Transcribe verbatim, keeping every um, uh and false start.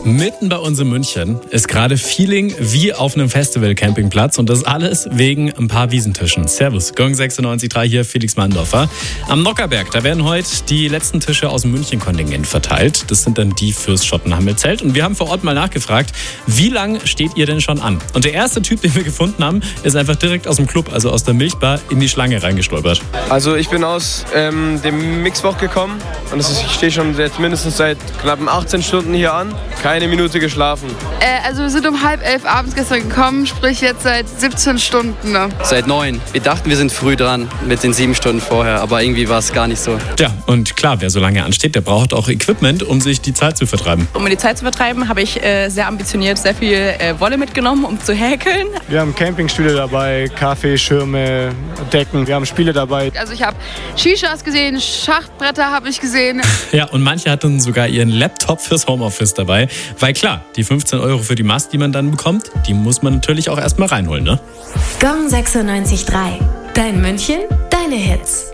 Mitten bei uns in München ist gerade Feeling wie auf einem Festival-Campingplatz und das alles wegen ein paar Wiesentischen. Servus, Gong sechsundneunzig Komma drei hier, Felix Mandorfer. Am Nockherberg, da werden heute die letzten Tische aus dem München-Kontingent verteilt. Das sind dann die fürs Schottenhamel-Zelt. Und wir haben vor Ort mal nachgefragt, wie lang steht ihr denn schon an? Und der erste Typ, den wir gefunden haben, ist einfach direkt aus dem Club, also aus der Milchbar, in die Schlange reingestolpert. Also ich bin aus ähm, dem Mixwoch gekommen und das ist, ich stehe schon seit, mindestens seit knappen achtzehn Stunden hier an. Keine Minute geschlafen. Äh, also wir sind um halb elf abends gestern gekommen, sprich jetzt seit siebzehn Stunden. Ne? Seit neun. Wir dachten, wir sind früh dran mit den sieben Stunden vorher, aber irgendwie war es gar nicht so. Ja, und klar, wer so lange ansteht, der braucht auch Equipment, um sich die Zeit zu vertreiben. Um mir die Zeit zu vertreiben, habe ich äh, sehr ambitioniert sehr viel äh, Wolle mitgenommen, um zu häkeln. Wir haben Campingstühle dabei, Kaffee, Schirme, Decken. Wir haben Spiele dabei. Also ich habe Shishas gesehen, Schachbretter habe ich gesehen. Ja, und manche hatten sogar ihren Laptop fürs Homeoffice dabei. Weil klar, die fünfzehn Euro für die Mast, die man dann bekommt, die muss man natürlich auch erstmal reinholen, ne? Gong sechsundneunzig Komma drei. Dein München, deine Hits.